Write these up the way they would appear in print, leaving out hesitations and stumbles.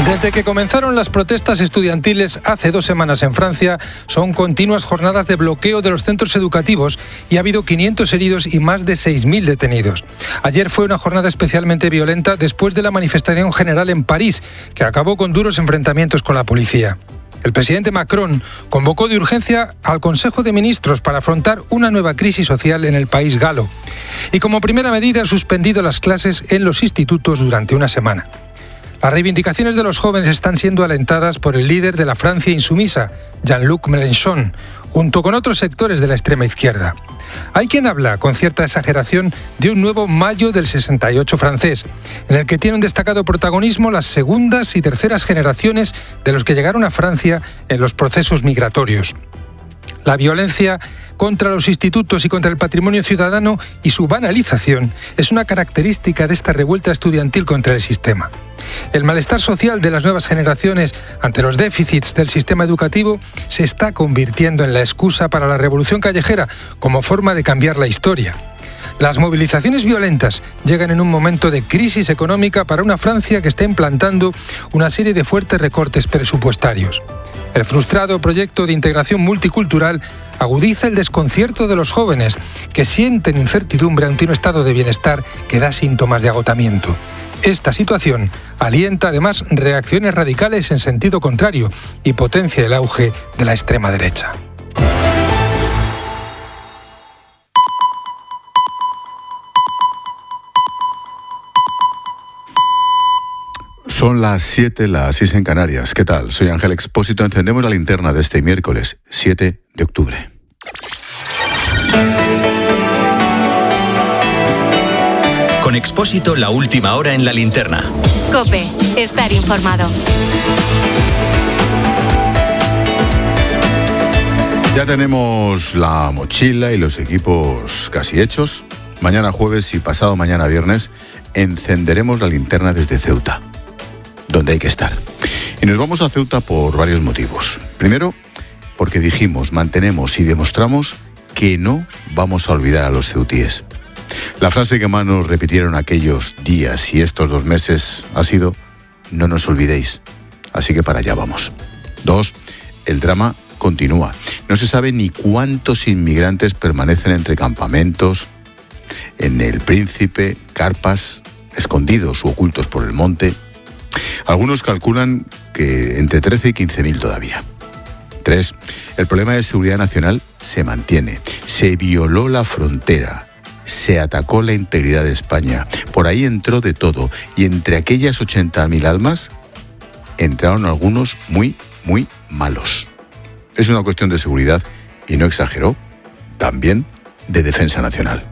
Desde que comenzaron las protestas estudiantiles hace 2 semanas en Francia, son continuas jornadas de bloqueo de los centros educativos y ha habido 500 heridos y más de 6.000 detenidos. Ayer fue una jornada especialmente violenta después de la manifestación general en París, que acabó con duros enfrentamientos con la policía. El presidente Macron convocó de urgencia al Consejo de Ministros para afrontar una nueva crisis social en el país galo. Y como primera medida ha suspendido las clases en los institutos durante una semana. Las reivindicaciones de los jóvenes están siendo alentadas por el líder de la Francia insumisa, Jean-Luc Mélenchon, junto con otros sectores de la extrema izquierda. Hay quien habla, con cierta exageración, de un nuevo mayo del 68 francés, en el que tiene un destacado protagonismo las segundas y terceras generaciones de los que llegaron a Francia en los procesos migratorios. La violencia contra los institutos y contra el patrimonio ciudadano y su banalización es una característica de esta revuelta estudiantil contra el sistema. El malestar social de las nuevas generaciones ante los déficits del sistema educativo se está convirtiendo en la excusa para la revolución callejera como forma de cambiar la historia. Las movilizaciones violentas llegan en un momento de crisis económica para una Francia que está implantando una serie de fuertes recortes presupuestarios. El frustrado proyecto de integración multicultural agudiza el desconcierto de los jóvenes, que sienten incertidumbre ante un estado de bienestar que da síntomas de agotamiento. Esta situación alienta además reacciones radicales en sentido contrario y potencia el auge de la extrema derecha. Son las 7, las 6 en Canarias. ¿Qué tal? Soy Ángel Expósito. Encendemos la linterna de este miércoles, 7 de octubre. Con Expósito, la última hora en la linterna. COPE, estar informado. Ya tenemos la mochila y los equipos casi hechos. Mañana jueves y pasado mañana viernes encenderemos la linterna desde Ceuta, donde hay que estar. Y nos vamos a Ceuta por varios motivos. Primero, porque dijimos, mantenemos y demostramos que no vamos a olvidar a los ceutíes. La frase que más nos repitieron aquellos días y estos 2 meses ha sido: no nos olvidéis. Así que para allá vamos. 2, el drama continúa. No se sabe ni cuántos inmigrantes permanecen entre campamentos, en El Príncipe, carpas, escondidos u ocultos por el monte. Algunos calculan que entre 13 y 15.000 todavía. 3, el problema de seguridad nacional se mantiene. Se violó la frontera, se atacó la integridad de España. Por ahí entró de todo. Y entre aquellas 80.000 almas entraron algunos muy, muy malos. Es una cuestión de seguridad, y no exageró, también de defensa nacional.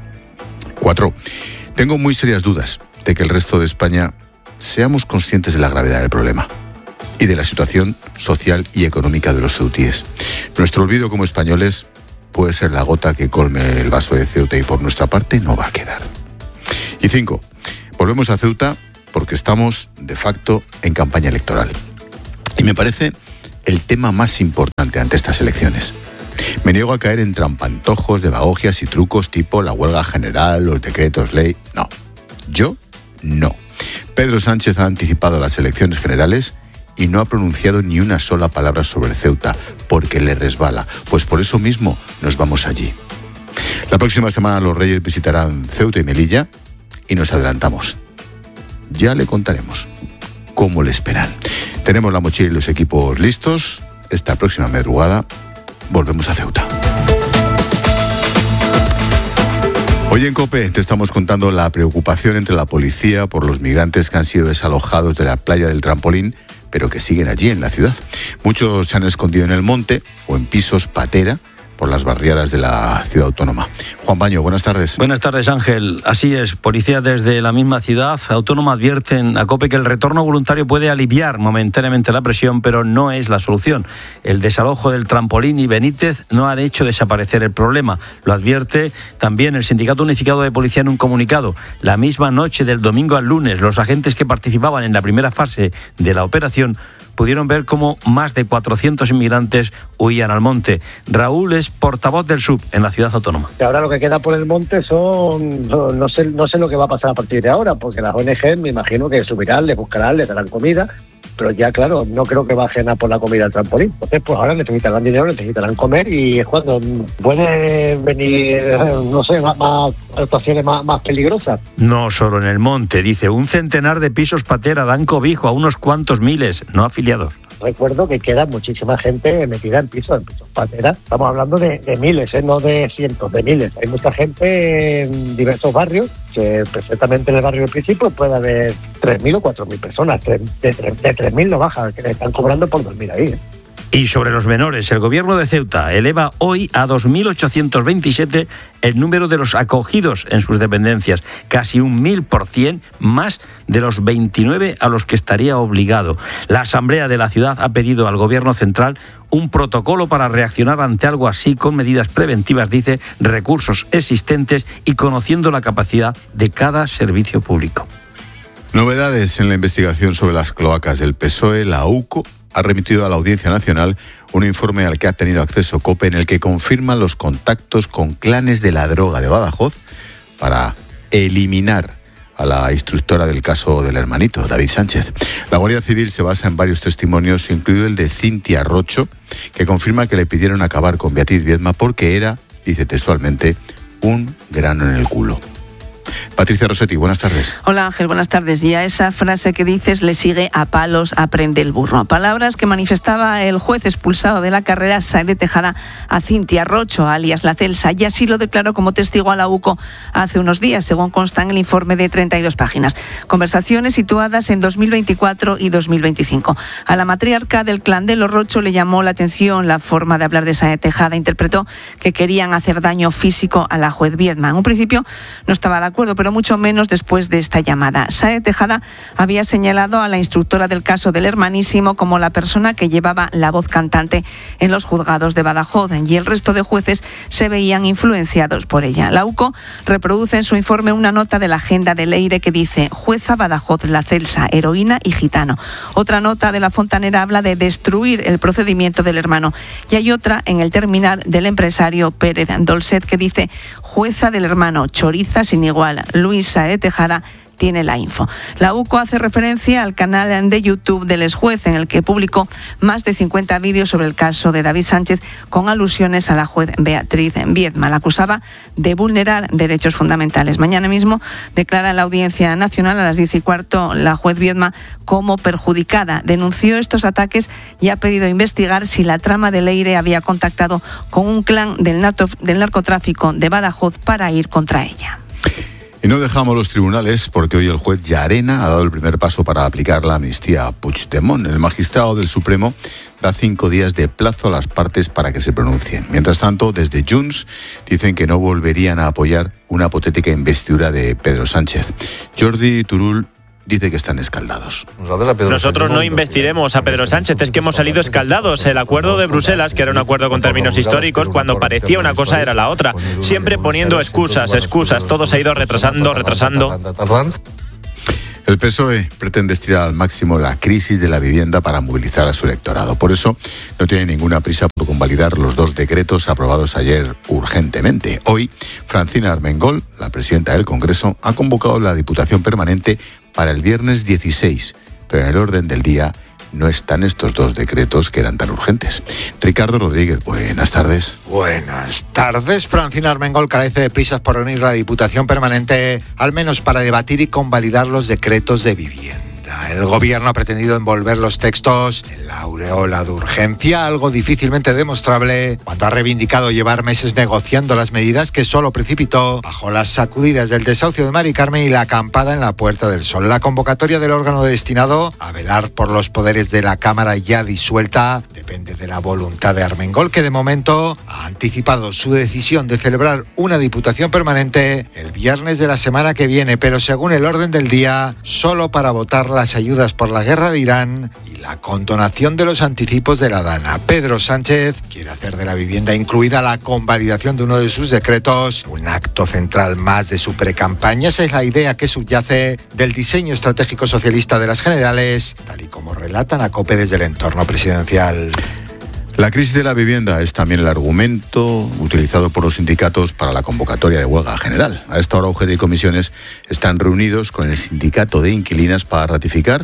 4, tengo muy serias dudas de que el resto de España seamos conscientes de la gravedad del problema y de la situación social y económica de los ceutíes. Nuestro olvido como españoles puede ser la gota que colme el vaso de Ceuta, y por nuestra parte no va a quedar. Y 5, volvemos a Ceuta porque estamos de facto en campaña electoral. Y me parece el tema más importante ante estas elecciones. Me niego a caer en trampantojos, demagogias y trucos tipo la huelga general, los decretos ley. No, yo no. Pedro Sánchez ha anticipado las elecciones generales y no ha pronunciado ni una sola palabra sobre Ceuta, porque le resbala. Pues por eso mismo nos vamos allí. La próxima semana los Reyes visitarán Ceuta y Melilla y nos adelantamos. Ya le contaremos cómo le esperan. Tenemos la mochila y los equipos listos. Esta próxima madrugada volvemos a Ceuta. Hoy en COPE te estamos contando la preocupación entre la policía por los migrantes que han sido desalojados de la playa del Trampolín, pero que siguen allí en la ciudad. Muchos se han escondido en el monte o en pisos patera por las barriadas de la ciudad autónoma. Juan Baño, buenas tardes. Buenas tardes, Ángel. Así es, policías desde la misma ciudad autónoma advierten a COPE que el retorno voluntario puede aliviar momentáneamente la presión, pero no es la solución. El desalojo del Trampolín y Benítez no han hecho desaparecer el problema. Lo advierte también el Sindicato Unificado de Policía en un comunicado. La misma noche del domingo al lunes, los agentes que participaban en la primera fase de la operación pudieron ver cómo más de 400 inmigrantes huían al monte. Raúl es portavoz del SUB en la ciudad autónoma. Ahora lo que queda por el monte son... No sé lo que va a pasar a partir de ahora, porque las ONG me imagino que subirán, les buscarán, les darán comida, pero ya claro, no creo que bajen a por la comida al trampolín. Entonces, pues ahora necesitarán dinero, necesitarán comer y es cuando puede venir, no sé, más actuaciones más peligrosas. No solo en el monte, dice, 1 centenar de pisos patera dan cobijo a unos cuantos miles no afiliados. Recuerdo que queda muchísima gente metida en pisos patera. Estamos hablando de miles, no de cientos, de miles. Hay mucha gente en diversos barrios, que perfectamente en el barrio del principio puede haber 3.000 o 4.000 personas. De 3.000 no baja, que le están cobrando por dormir ahí. Y sobre los menores, el gobierno de Ceuta eleva hoy a 2.827 el número de los acogidos en sus dependencias, casi 1.000% más de los 29 a los que estaría obligado. La Asamblea de la ciudad ha pedido al gobierno central un protocolo para reaccionar ante algo así con medidas preventivas, dice, recursos existentes y conociendo la capacidad de cada servicio público. Novedades en la investigación sobre las cloacas del PSOE. La UCO ha remitido a la Audiencia Nacional un informe al que ha tenido acceso COPE en el que confirman los contactos con clanes de la droga de Badajoz para eliminar a la instructora del caso del hermanito, David Sánchez. La Guardia Civil se basa en varios testimonios, incluido el de Cintia Rocho, que confirma que le pidieron acabar con Beatriz Viedma porque era, dice textualmente, un grano en el culo. Patricia Rossetti, buenas tardes. Hola Ángel, buenas tardes. Y a esa frase que dices le sigue a palos aprende el burro. Palabras que manifestaba el juez expulsado de la carrera Sáenz de Tejada a Cintia Rocho, alias La Celsa, y así lo declaró como testigo a la UCO hace unos días, según consta en el informe de 32 páginas. Conversaciones situadas en 2024 y 2025. A la matriarca del clan de los Rocho le llamó la atención la forma de hablar de Sáenz de Tejada. Interpretó que querían hacer daño físico a la juez Viedma. En un principio no estaba de acuerdo, pero mucho menos después de esta llamada. Sáenz Tejada había señalado a la instructora del caso del hermanísimo como la persona que llevaba la voz cantante en los juzgados de Badajoz, y el resto de jueces se veían influenciados por ella. La UCO reproduce en su informe una nota de la agenda de Leire que dice: jueza Badajoz, La Celsa, heroína y gitano. Otra nota de la Fontanera habla de destruir el procedimiento del hermano, y hay otra en el terminal del empresario Pérez Dolcet que dice: jueza del hermano, choriza sin igual. Luis Sáenz Tejada tiene la info. La UCO hace referencia al canal de YouTube del exjuez, en el que publicó más de 50 vídeos sobre el caso de David Sánchez con alusiones a la juez Beatriz Viedma. La acusaba de vulnerar derechos fundamentales. Mañana mismo declara en la Audiencia Nacional a las 10:15 la juez Viedma como perjudicada. Denunció estos ataques y ha pedido investigar si la trama de Leire había contactado con un clan del narcotráfico de Badajoz para ir contra ella. Y no dejamos los tribunales porque hoy el juez Llarena ha dado el primer paso para aplicar la amnistía a Puigdemont. El magistrado del Supremo da 5 días de plazo a las partes para que se pronuncien. Mientras tanto, desde Junts dicen que no volverían a apoyar una hipotética investidura de Pedro Sánchez. Jordi Turull dice que están escaldados. Nosotros no investiremos a Pedro Sánchez, es que hemos salido escaldados. El acuerdo de Bruselas, que era un acuerdo con términos históricos, cuando parecía una cosa era la otra. Siempre poniendo excusas, todo se ha ido retrasando. El PSOE pretende estirar al máximo la crisis de la vivienda para movilizar a su electorado. Por eso no tiene ninguna prisa por convalidar los 2 decretos aprobados ayer urgentemente. Hoy, Francina Armengol, la presidenta del Congreso, ha convocado la Diputación Permanente para el viernes 16, pero en el orden del día no están estos 2 decretos que eran tan urgentes. Ricardo Rodríguez, buenas tardes. Buenas tardes. Francina Armengol carece de prisas por reunir la Diputación Permanente, al menos para debatir y convalidar los decretos de vivienda. El gobierno ha pretendido envolver los textos en la aureola de urgencia, algo difícilmente demostrable, cuando ha reivindicado llevar meses negociando las medidas que solo precipitó bajo las sacudidas del desahucio de Mari Carmen y la acampada en la Puerta del Sol. La convocatoria del órgano destinado a velar por los poderes de la Cámara ya disuelta depende de la voluntad de Armengol, que de momento ha anticipado su decisión de celebrar una Diputación Permanente el viernes de la semana que viene, pero según el orden del día, solo para votar las ayudas por la guerra de Irán y la condonación de los anticipos de la Dana. Pedro Sánchez quiere hacer de la vivienda, incluida la convalidación de uno de sus decretos, un acto central más de su precampaña. Esa es la idea que subyace del diseño estratégico socialista de las generales, tal y como relatan a COPE desde el entorno presidencial. La crisis de la vivienda es también el argumento utilizado por los sindicatos para la convocatoria de huelga general. A esta hora UGT y comisiones están reunidos con el sindicato de inquilinas para ratificar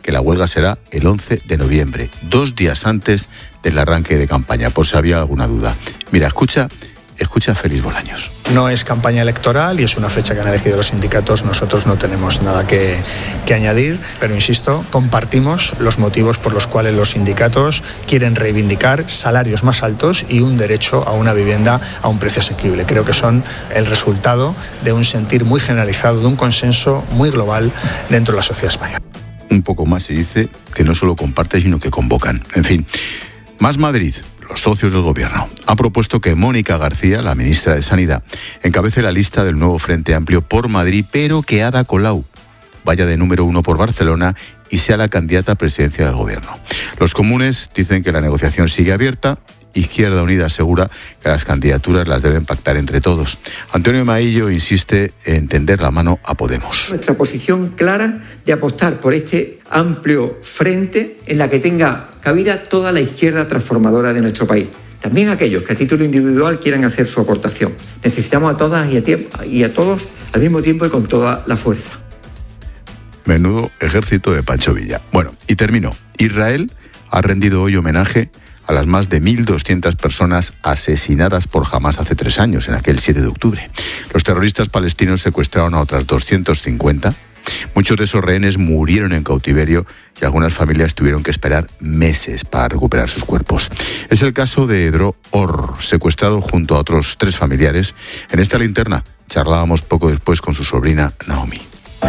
que la huelga será el 11 de noviembre, 2 días antes del arranque de campaña, por si había alguna duda. Mira, escucha a Félix Bolaños. No es campaña electoral y es una fecha que han elegido los sindicatos. Nosotros no tenemos nada que añadir, pero insisto, compartimos los motivos por los cuales los sindicatos quieren reivindicar salarios más altos y un derecho a una vivienda a un precio asequible. Creo que son el resultado de un sentir muy generalizado, de un consenso muy global dentro de la sociedad española. Un poco más se dice que no solo comparten, sino que convocan. En fin, Más Madrid. Los socios del gobierno han propuesto que Mónica García, la ministra de Sanidad, encabece la lista del nuevo Frente Amplio por Madrid, pero que Ada Colau vaya de número 1 por Barcelona y sea la candidata a presidencia del gobierno. Los comunes dicen que la negociación sigue abierta. Izquierda Unida asegura que las candidaturas las deben pactar entre todos. Antonio Maillo insiste en tender la mano a Podemos. Nuestra posición clara de apostar por este amplio frente en la que tenga cabida toda la izquierda transformadora de nuestro país. También aquellos que a título individual quieran hacer su aportación. Necesitamos a todas y a todos al mismo tiempo y con toda la fuerza. Menudo ejército de Pancho Villa. Bueno, y termino. Israel ha rendido hoy homenaje a las más de 1.200 personas asesinadas por Hamás hace 3 años, en aquel 7 de octubre. Los terroristas palestinos secuestraron a otras 250. Muchos de esos rehenes murieron en cautiverio y algunas familias tuvieron que esperar meses para recuperar sus cuerpos. Es el caso de Edro Or, secuestrado junto a otros 3 familiares. En esta linterna charlábamos poco después con su sobrina Naomi.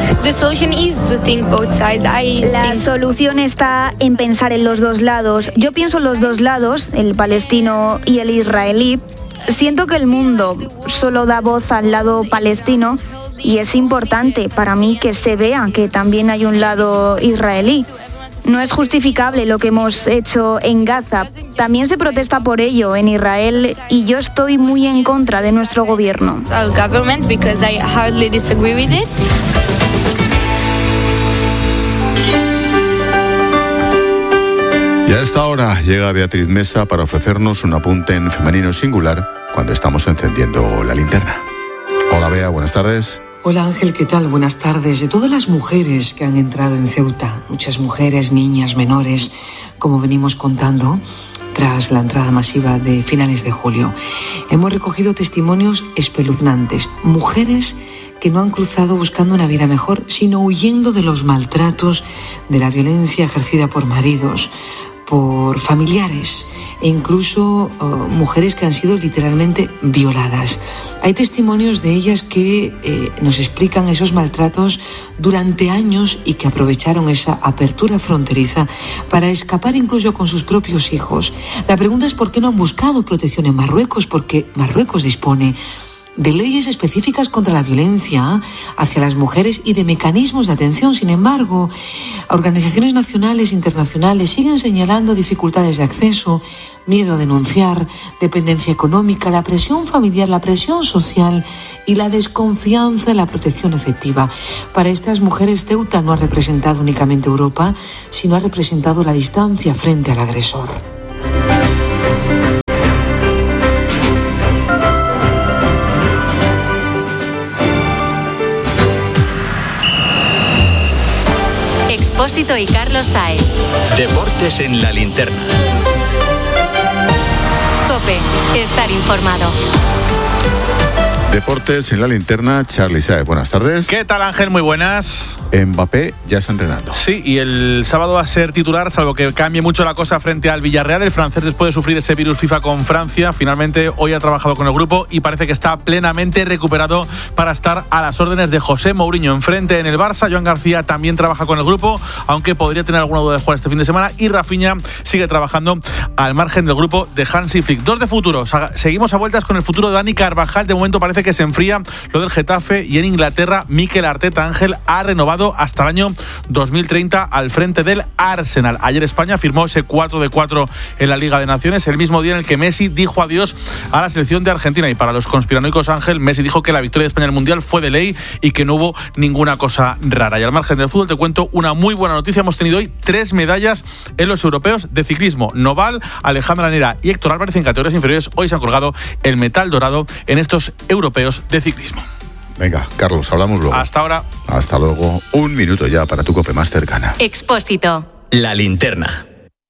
La solución está en pensar en los dos lados. Yo pienso en los dos lados, el palestino y el israelí. Siento que el mundo solo da voz al lado palestino y es importante para mí que se vea que también hay un lado israelí. No es justificable lo que hemos hecho en Gaza. También se protesta por ello en Israel y yo estoy muy en contra de nuestro gobierno. Y a esta hora llega Beatriz Mesa para ofrecernos un apunte en femenino singular cuando estamos encendiendo la linterna. Hola Bea, buenas tardes. Hola Ángel, ¿qué tal? Buenas tardes. De todas las mujeres que han entrado en Ceuta, muchas mujeres, niñas, menores, como venimos contando, tras la entrada masiva de finales de julio, hemos recogido testimonios espeluznantes. Mujeres que no han cruzado buscando una vida mejor, sino huyendo de los maltratos, de la violencia ejercida por maridos, por familiares e incluso mujeres que han sido literalmente violadas. Hay testimonios de ellas que nos explican esos maltratos durante años y que aprovecharon esa apertura fronteriza para escapar incluso con sus propios hijos. La pregunta es por qué no han buscado protección en Marruecos, porque Marruecos dispone de leyes específicas contra la violencia hacia las mujeres y de mecanismos de atención. Sin embargo, organizaciones nacionales e internacionales siguen señalando dificultades de acceso, miedo a denunciar, dependencia económica, la presión familiar, la presión social y la desconfianza en la protección efectiva. Para estas mujeres, Ceuta no ha representado únicamente Europa, sino ha representado la distancia frente al agresor. Expósito y Carlos Saez. Deportes en la linterna. COPE, estar informado. Deportes en la linterna, Charly Saez. Buenas tardes. ¿Qué tal, Ángel? Muy buenas. Mbappé ya está entrenando. Sí, y el sábado va a ser titular, salvo que cambie mucho la cosa frente al Villarreal. El francés, después de sufrir ese virus FIFA con Francia, finalmente hoy ha trabajado con el grupo y parece que está plenamente recuperado para estar a las órdenes de José Mourinho. Enfrente en el Barça, Joan García también trabaja con el grupo, aunque podría tener alguna duda de jugar este fin de semana, y Rafinha sigue trabajando al margen del grupo de Hansi Flick. 2 de futuros. Seguimos a vueltas con el futuro de Dani Carvajal. De momento parece que se enfría lo del Getafe, y en Inglaterra Mikel Arteta, Ángel, ha renovado hasta el año 2030 al frente del Arsenal. Ayer España firmó ese 4-4 en la Liga de Naciones, el mismo día en el que Messi dijo adiós a la selección de Argentina. Y para los conspiranoicos, Ángel, Messi dijo que la victoria de España en el Mundial fue de ley y que no hubo ninguna cosa rara. Y al margen del fútbol te cuento una muy buena noticia. Hemos tenido hoy 3 medallas en los europeos de ciclismo. Noval, Alejandra Nera y Héctor Álvarez en categorías inferiores hoy se han colgado el metal dorado en estos europeos de ciclismo. Venga, Carlos, hablamos luego. Hasta ahora. Hasta luego. 1 minuto ya para tu COPE más cercana. Expósito. La linterna.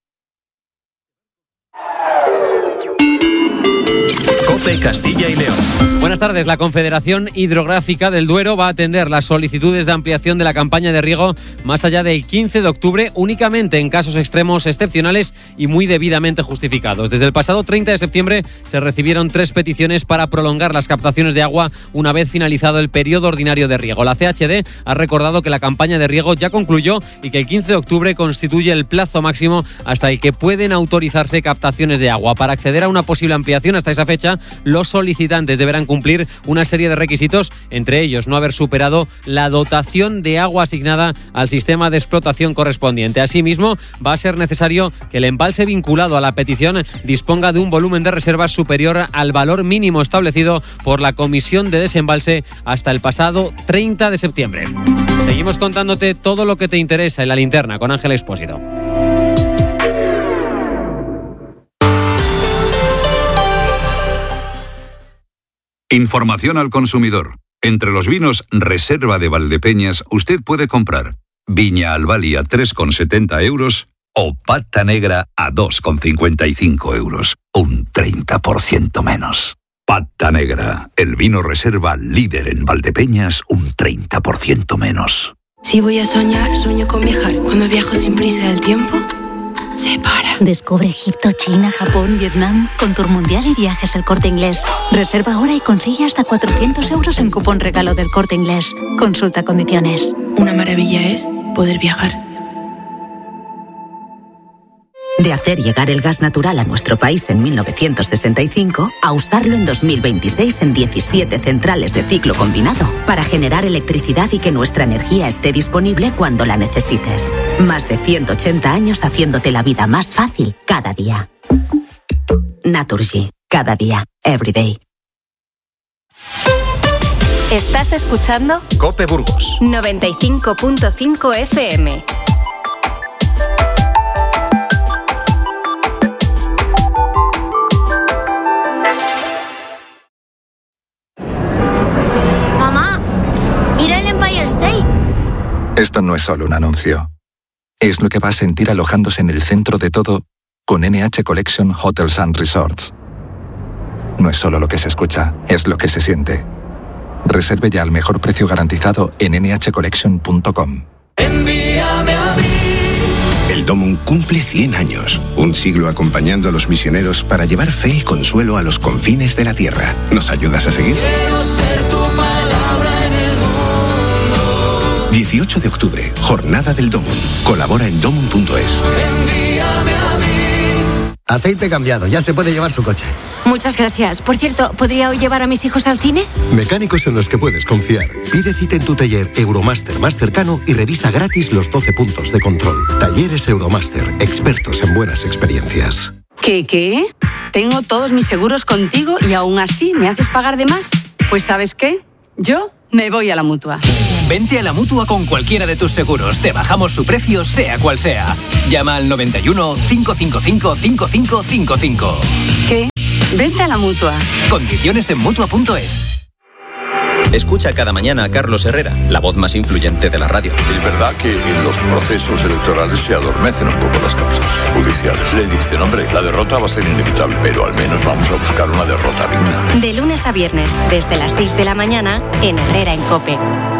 COPE Castilla y León. Buenas tardes. La Confederación Hidrográfica del Duero va a atender las solicitudes de ampliación de la campaña de riego más allá del 15 de octubre, únicamente en casos extremos, excepcionales y muy debidamente justificados. Desde el pasado 30 de septiembre se recibieron 3 peticiones para prolongar las captaciones de agua una vez finalizado el periodo ordinario de riego. La CHD ha recordado que la campaña de riego ya concluyó y que el 15 de octubre constituye el plazo máximo hasta el que pueden autorizarse captaciones de agua. Para acceder a una posible ampliación hasta esa fecha, los solicitantes deberán cumplir una serie de requisitos, entre ellos no haber superado la dotación de agua asignada al sistema de explotación correspondiente. Asimismo, va a ser necesario que el embalse vinculado a la petición disponga de un volumen de reservas superior al valor mínimo establecido por la Comisión de Desembalse hasta el pasado 30 de septiembre. Seguimos contándote todo lo que te interesa en La Linterna con Ángel Expósito. Información al consumidor. Entre los vinos Reserva de Valdepeñas usted puede comprar Viña Albali a 3,70 euros o Pata Negra a 2,55 euros. Un 30% menos. Pata Negra, el vino Reserva líder en Valdepeñas, un 30% menos. Si voy a soñar, sueño con viajar. Cuando viajo sin prisa del tiempo, se para. Descubre Egipto, China, Japón, Vietnam con Tour Mundial y Viajes El Corte Inglés. Reserva ahora y consigue hasta 400 euros en cupón regalo del Corte Inglés. Consulta condiciones. Una maravilla es poder viajar. De hacer llegar el gas natural a nuestro país en 1965 a usarlo en 2026 en 17 centrales de ciclo combinado para generar electricidad y que nuestra energía esté disponible cuando la necesites. Más de 180 años haciéndote la vida más fácil cada día. Naturgy. Cada día. Every day. ¿Estás escuchando? COPE Burgos 95.5 FM. Esto no es solo un anuncio. Es lo que va a sentir alojándose en el centro de todo con NH Collection Hotels and Resorts. No es solo lo que se escucha, es lo que se siente. Reserve ya al mejor precio garantizado en nhcollection.com. Envíame a mí. El Domum cumple 100 años, un siglo acompañando a los misioneros para llevar fe y consuelo a los confines de la tierra. ¿Nos ayudas a seguir? Quiero ser tu palabra en el mundo. 18 de octubre, Jornada del Domum. Colabora en domum.es. Envíame a mí. Aceite cambiado, ya se puede llevar su coche. Muchas gracias. Por cierto, ¿podría hoy llevar a mis hijos al cine? Mecánicos en los que puedes confiar. Pide cita en tu taller Euromaster más cercano y revisa gratis los 12 puntos de control. Talleres Euromaster, expertos en buenas experiencias. ¿Qué? Tengo todos mis seguros contigo y aún así me haces pagar de más. Pues ¿sabes qué? Yo me voy a la Mutua. Vente a la Mutua con cualquiera de tus seguros. Te bajamos su precio, sea cual sea. Llama al 91 555 5555. ¿Qué? Vente a la Mutua. Condiciones en Mutua.es. Escucha cada mañana a Carlos Herrera, la voz más influyente de la radio. Es verdad que en los procesos electorales se adormecen un poco las causas judiciales. Le dicen, hombre, la derrota va a ser inevitable, pero al menos vamos a buscar una derrota digna. De lunes a viernes, desde las 6 de la mañana, en Herrera en COPE.